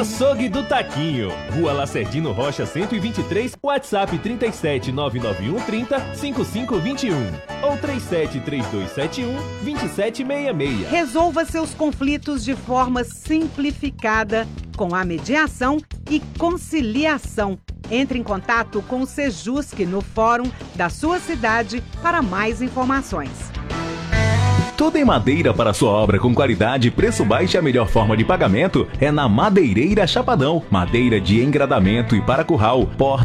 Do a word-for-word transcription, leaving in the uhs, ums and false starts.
Açougue do Taquinho, Rua Lacerdino Rocha cento e vinte e três, WhatsApp trinta e sete, nove nove um, trinta, cinquenta e cinco vinte e um ou trinta e sete, trinta e dois setenta e um, vinte e sete sessenta e seis. Resolva seus conflitos de forma simplificada com a mediação e conciliação. Entre em contato com o Sejusc no fórum da sua cidade para mais informações. Tudo em madeira para sua obra com qualidade, preço baixo e a melhor forma de pagamento é na Madeireira Chapadão. Madeira de engradamento e para curral, porta